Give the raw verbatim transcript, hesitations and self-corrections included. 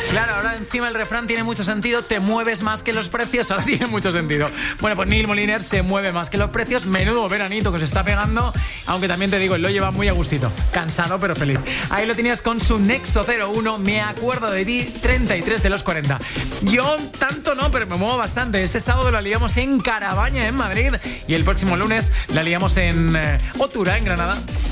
Claro, ahora encima el refrán tiene mucho sentido. Te mueves más que los precios, ahora tiene mucho sentido. Bueno, pues Neil Moliner se mueve más que los precios. Menudo veranito que se está pegando. Aunque también te digo, él lo lleva muy a gustito. Cansado pero feliz. Ahí lo tenías con su Nexo cero uno. Me acuerdo de ti, treinta y tres de los cuarenta. Yo tanto no, pero me muevo bastante. Este sábado la liamos en Carabaña, en Madrid. Y el próximo lunes la liamos en eh, Otura, en Granada.